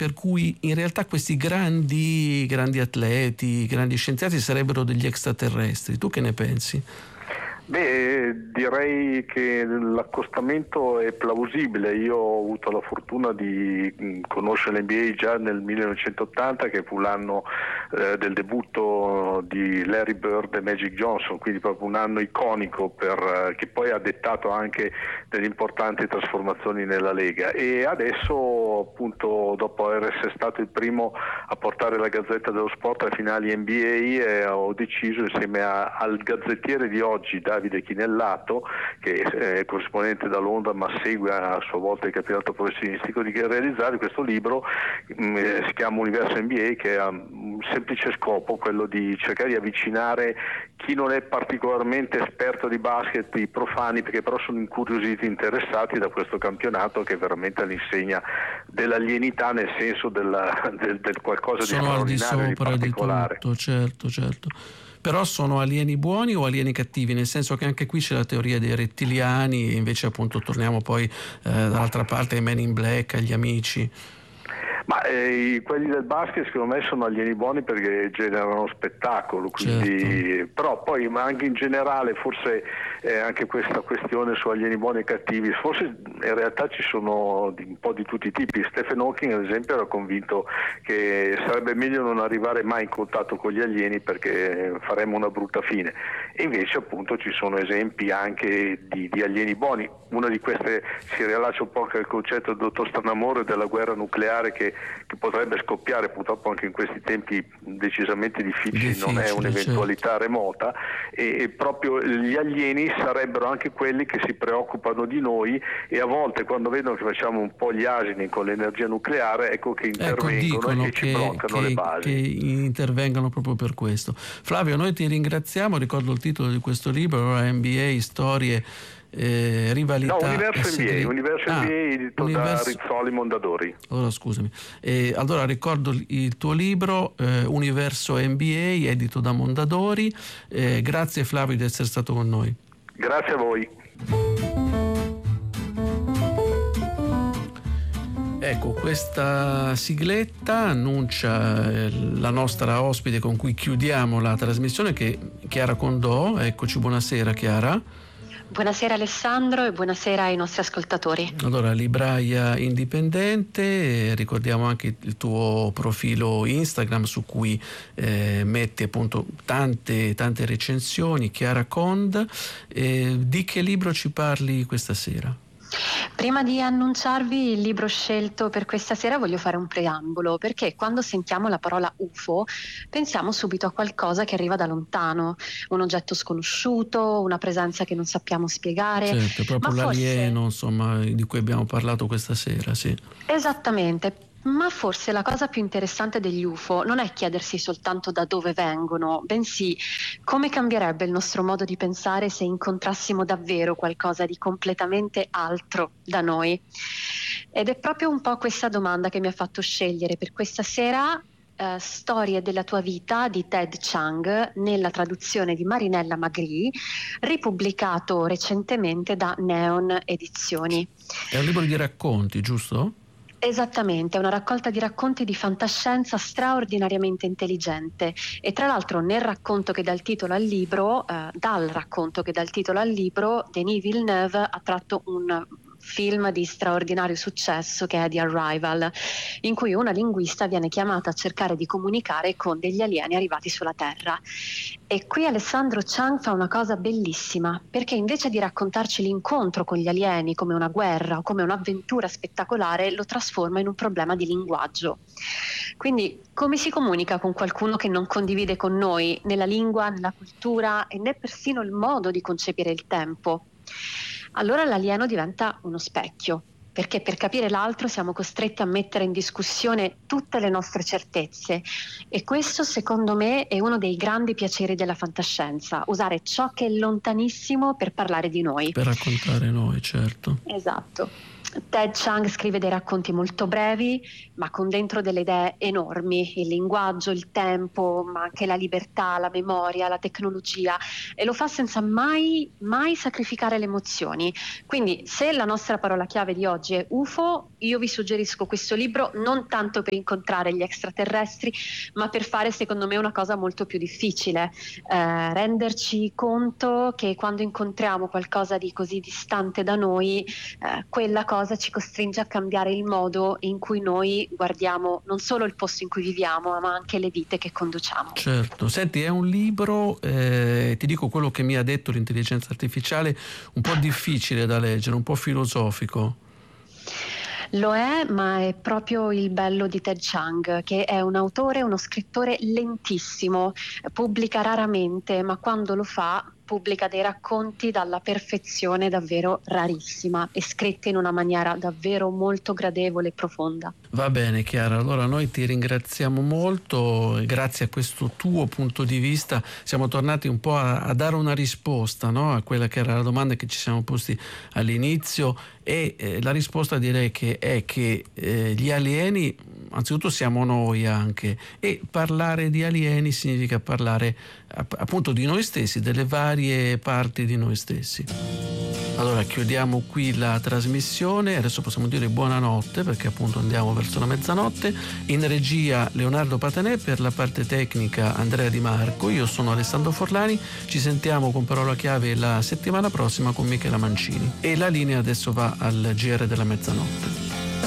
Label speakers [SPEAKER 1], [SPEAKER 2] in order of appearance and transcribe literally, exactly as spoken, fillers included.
[SPEAKER 1] per cui in realtà questi grandi, grandi atleti, grandi scienziati sarebbero degli extraterrestri. Tu che ne pensi?
[SPEAKER 2] Beh, direi che l'accostamento è plausibile. Io ho avuto la fortuna di conoscere l'N B A già nel millenovecentottanta, che fu l'anno eh, del debutto di Larry Bird e Magic Johnson, quindi proprio un anno iconico per, eh, che poi ha dettato anche delle importanti trasformazioni nella Lega. E adesso, appunto, dopo essere stato il primo a portare la Gazzetta dello Sport alle finali N B A, eh, ho deciso insieme a, al gazzettiere di oggi, Davide Chinellato, che è corrispondente da Londra ma segue a sua volta il campionato professionistico, di realizzare questo libro. mh, si chiama Universo N B A, che ha un semplice scopo, quello di cercare di avvicinare chi non è particolarmente esperto di basket, i profani, perché però sono incuriositi, interessati da questo campionato, che è veramente all'insegna dell'alienità, nel senso della, del, del qualcosa
[SPEAKER 1] sono
[SPEAKER 2] di straordinario,
[SPEAKER 1] al di sopra
[SPEAKER 2] di particolare.
[SPEAKER 1] Di tutto, certo, certo. Però sono alieni buoni o alieni cattivi? Nel senso che anche qui c'è la teoria dei rettiliani, e invece appunto torniamo poi eh, dall'altra parte ai Men in Black, agli amici.
[SPEAKER 2] Ma eh, quelli del basket secondo me sono alieni buoni perché generano spettacolo, quindi certo. Però poi, ma anche in generale, forse eh, anche questa questione su alieni buoni e cattivi, forse in realtà ci sono di, un po' di tutti i tipi. Stephen Hawking ad esempio era convinto che sarebbe meglio non arrivare mai in contatto con gli alieni perché faremmo una brutta fine, e invece appunto ci sono esempi anche di, di alieni buoni. Una di queste si riallaccia un po' anche al concetto del dottor Stanamore della guerra nucleare che che potrebbe scoppiare purtroppo anche in questi tempi decisamente difficili, difficile, non è un'eventualità certo. remota, e, e proprio gli alieni sarebbero anche quelli che si preoccupano di noi, e a volte quando vedono che facciamo un po' gli asini con l'energia nucleare, ecco che intervengono ecco, e che, ci bloccano
[SPEAKER 1] che,
[SPEAKER 2] le basi.
[SPEAKER 1] Che intervengono proprio per questo. Flavio, noi ti ringraziamo, ricordo il titolo di questo libro, N B A, storie Eh, rivalità.
[SPEAKER 2] No, Universo N B A, Universo
[SPEAKER 1] ah,
[SPEAKER 2] N B A edito universo... da Rizzoli Mondadori.
[SPEAKER 1] Allora scusami. Eh, allora ricordo il tuo libro eh, Universo N B A, edito da Mondadori. Eh, grazie Flavio di essere stato con noi.
[SPEAKER 2] Grazie a voi.
[SPEAKER 1] Ecco, questa sigletta annuncia eh, la nostra ospite con cui chiudiamo la trasmissione, che è Chiara Condò. Eccoci, buonasera Chiara.
[SPEAKER 3] Buonasera Alessandro e buonasera ai nostri ascoltatori.
[SPEAKER 1] Allora, libraia indipendente, ricordiamo anche il tuo profilo Instagram su cui eh, metti appunto tante, tante recensioni, Chiara Cond. Eh, di che libro ci parli questa sera?
[SPEAKER 3] Prima di annunciarvi il libro scelto per questa sera voglio fare un preambolo, perché quando sentiamo la parola U F O pensiamo subito a qualcosa che arriva da lontano, un oggetto sconosciuto, una presenza che non sappiamo spiegare.
[SPEAKER 1] Certo, è proprio
[SPEAKER 3] ma
[SPEAKER 1] l'alieno,
[SPEAKER 3] forse...
[SPEAKER 1] insomma, di cui abbiamo parlato questa sera, sì.
[SPEAKER 3] Esattamente. Ma forse la cosa più interessante degli U F O non è chiedersi soltanto da dove vengono, bensì come cambierebbe il nostro modo di pensare se incontrassimo davvero qualcosa di completamente altro da noi. Ed è proprio un po' questa domanda che mi ha fatto scegliere per questa sera eh, Storie della tua vita di Ted Chiang, nella traduzione di Marinella Magri, ripubblicato recentemente da Neon Edizioni.
[SPEAKER 1] È un libro di racconti, giusto?
[SPEAKER 3] Esattamente, è una raccolta di racconti di fantascienza straordinariamente intelligente, e tra l'altro nel racconto che dà il titolo al libro, eh, dal racconto che dà il titolo al libro, Denis Villeneuve ha tratto un film di straordinario successo che è The Arrival, in cui una linguista viene chiamata a cercare di comunicare con degli alieni arrivati sulla Terra. E qui Alessandro Chiang fa una cosa bellissima, perché invece di raccontarci l'incontro con gli alieni come una guerra o come un'avventura spettacolare, lo trasforma in un problema di linguaggio. Quindi come si comunica con qualcuno che non condivide con noi né la lingua, né la cultura e né persino il modo di concepire il tempo? Allora l'alieno diventa uno specchio, perché per capire l'altro siamo costretti a mettere in discussione tutte le nostre certezze, e questo secondo me è uno dei grandi piaceri della fantascienza, usare ciò che è lontanissimo per parlare di noi.
[SPEAKER 1] Per raccontare noi, certo.
[SPEAKER 3] Esatto. Ted Chiang scrive dei racconti molto brevi, ma con dentro delle idee enormi: il linguaggio, il tempo, ma anche la libertà, la memoria, la tecnologia, e lo fa senza mai, mai sacrificare le emozioni. Quindi, se la nostra parola chiave di oggi è U F O, io vi suggerisco questo libro non tanto per incontrare gli extraterrestri, ma per fare, secondo me, una cosa molto più difficile: eh, renderci conto che quando incontriamo qualcosa di così distante da noi, eh, quella cosa ci costringe a cambiare il modo in cui noi guardiamo non solo il posto in cui viviamo, ma anche le vite che conduciamo.
[SPEAKER 1] Certo, senti, è un libro, eh, ti dico quello che mi ha detto l'intelligenza artificiale, un po' difficile da leggere, un po' filosofico.
[SPEAKER 3] Lo è, ma è proprio il bello di Ted Chiang, che è un autore, uno scrittore lentissimo, pubblica raramente, ma quando lo fa pubblica dei racconti dalla perfezione davvero rarissima e scritti in una maniera davvero molto gradevole e profonda.
[SPEAKER 1] Va bene Chiara, allora noi ti ringraziamo molto, grazie a questo tuo punto di vista siamo tornati un po' a, a dare una risposta, no? A quella che era la domanda che ci siamo posti all'inizio, e eh, la risposta direi che è che eh, gli alieni, anzitutto siamo noi anche, e parlare di alieni significa parlare appunto di noi stessi, delle varie parti di noi stessi. Allora chiudiamo qui la trasmissione, adesso possiamo dire buonanotte perché appunto andiamo verso la mezzanotte. In regia Leonardo Patanè, per la parte tecnica Andrea Di Marco, io sono Alessandro Forlani, ci sentiamo con Parola Chiave la settimana prossima con Michela Mancini e la linea adesso va al G R della mezzanotte.